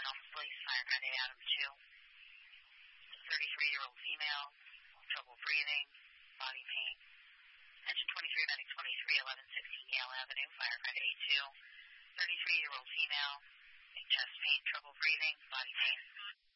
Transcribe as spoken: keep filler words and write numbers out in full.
Elms Police, firefighter Adam two. thirty-three-year-old female, trouble breathing, body pain. Engine twenty-three, medic twenty-three, eleven sixteen Yale Avenue, firefighter A two. thirty-three-year-old female, chest pain, trouble breathing, body pain.